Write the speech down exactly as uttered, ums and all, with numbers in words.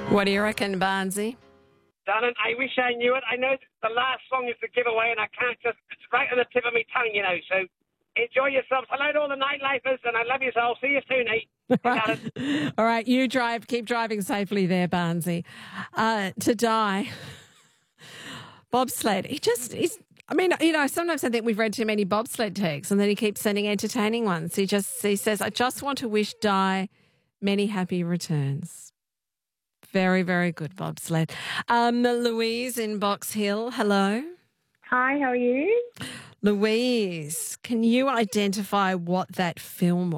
What do you reckon, Barnsey? Darling, I wish I knew it. I know the last song is the giveaway, and I can't just, it's right on the tip of my tongue, you know, so enjoy yourselves. Hello to all the nightlifers, and I love you all. See you soon, eh? All right. All right, you drive, keep driving safely there, Barnsey. Uh, to die. Bobsled. He just, he's, I mean, you know, sometimes I think we've read too many bobsled texts, and then he keeps sending entertaining ones. He just, he says, I just want to wish Di many happy returns. Very, very good, bobsled. Um, Louise in Box Hill, hello. Hi, how are you? Louise, can you identify what that film was?